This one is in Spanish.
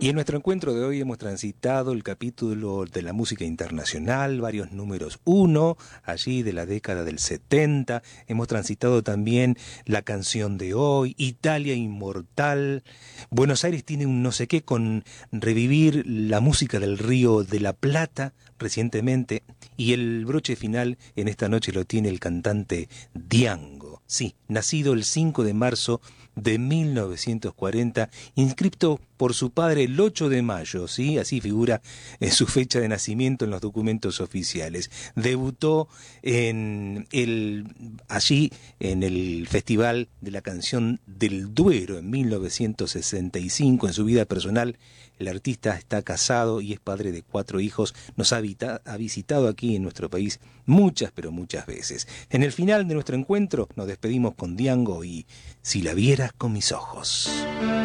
Y en nuestro encuentro de hoy hemos transitado el capítulo de la música internacional, varios números uno, allí de la década del 70. Hemos transitado también la canción de hoy, Italia Inmortal. Buenos Aires tiene un no sé qué con revivir la música del Río de la Plata recientemente. Y el broche final en esta noche lo tiene el cantante Diango. Sí, nacido el 5 de marzo de 1940, inscripto por su padre el 8 de mayo, ¿sí? Así figura en su fecha de nacimiento en los documentos oficiales. Debutó allí en el Festival de la Canción del Duero en 1965. En su vida personal, el artista está casado y es padre de 4 hijos. Nos ha visitado aquí en nuestro país muchas, pero muchas veces. En el final de nuestro encuentro nos despedimos con Diango y Si la vieras con mis ojos.